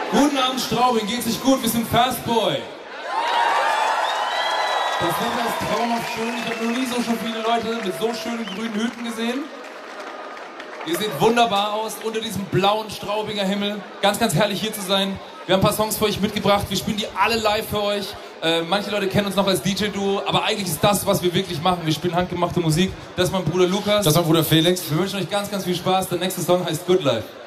Guten Abend, Straubing. Geht's euch gut? Wir sind Fastboy. Das Wetter ist traumhaft schön. Ich habe noch nie so schon viele Leute mit so schönen grünen Hüten gesehen. Ihr seht wunderbar aus unter diesem blauen Straubinger Himmel. Ganz, ganz herrlich hier zu sein. Wir haben ein paar Songs für euch mitgebracht. Wir spielen die alle live für euch. Manche Leute kennen uns noch als DJ-Duo, aber eigentlich ist das, was wir wirklich machen. Wir spielen handgemachte Musik. Das ist mein Bruder Lukas. Das ist mein Bruder Felix. Wir wünschen euch ganz, ganz viel Spaß. Der nächste Song heißt Good Life.